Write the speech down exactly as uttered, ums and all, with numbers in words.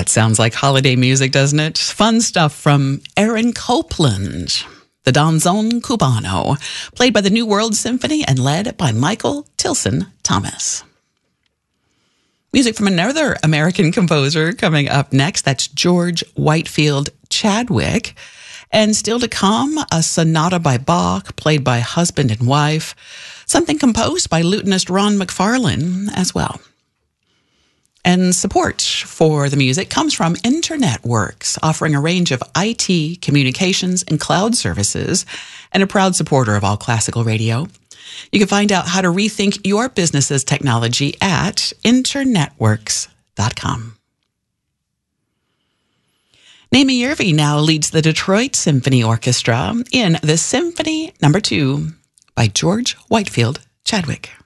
That sounds like holiday music, doesn't it? Fun stuff from Aaron Copland, the Danzón Cubano, played by the New World Symphony and led by Michael Tilson Thomas. Music from another American composer coming up next. That's George Whitefield Chadwick. And still to come, a sonata by Bach, played by husband and wife. Something composed by lutenist Ron McFarlane as well. And support for the music comes from InternetWorks, offering a range of I T, communications, and cloud services, and a proud supporter of All Classical Radio. You can find out how to rethink your business's technology at internetworks dot com. Naomi Yervy now leads the Detroit Symphony Orchestra in the Symphony Number Two by George Whitefield Chadwick.